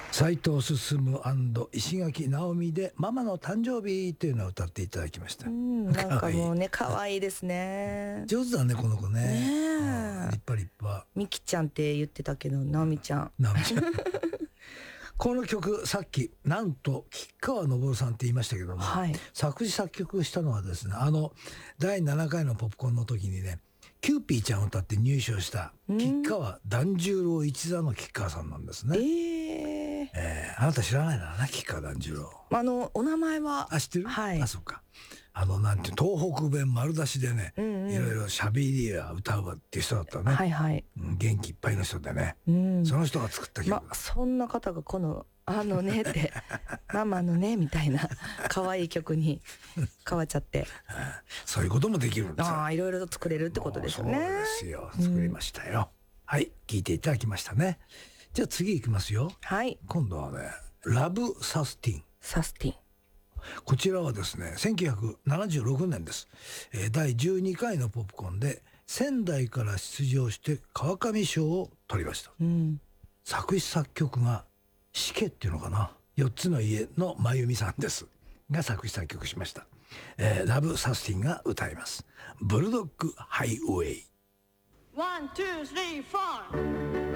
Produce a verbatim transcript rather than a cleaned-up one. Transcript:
斉藤進石垣直美でママの誕生日というのを歌っていただきました。 うん、なんかもうね可愛いですね。 上手だねこの子ね。 ねえ、 立派立派。 みきちゃんって言ってたけど直美ちゃん。 直美ちゃん。この曲さっきなんと吉川昇さんって言いましたけども、はい、作詞作曲したのはですね、あのだいななかいのポップコーンの時にねキューピーちゃんを歌って入賞した吉川團十郎一座の吉川さんなんですね。えーえー、あなた知らないならね吉川團十郎。 あのお名前はあ知ってる？ はい。 あそうか。あのなんて東北弁丸出しでね、うんうん、いろいろしゃべりや歌うわっていう人だったね。はいはい。うん、元気いっぱいの人でね、うん、その人が作った曲だ。 ま、そんな方がこのあのねってママのねみたいな可愛い曲に変わっちゃってそういうこともできるんですよ。 ああいろいろと作れるってことですよね。 そうですよ、作りましたよ、うん、はい聞いていただきましたね。じゃあ次いきますよ。はい今度はねラブサスティンサスティンこちらはですねせんきゅうひゃくななじゅうろくねんです、えー、だいじゅうにかいのポップコーンで仙台から出場して川上賞を取りました、うん、作詞作曲がシケっていうのかなよっつの家の真由美さんですが作詞作曲しました、えー、ラブサスティンが歌いますブルドッグハイウェイ。 ワン、ツー、スリー、フォー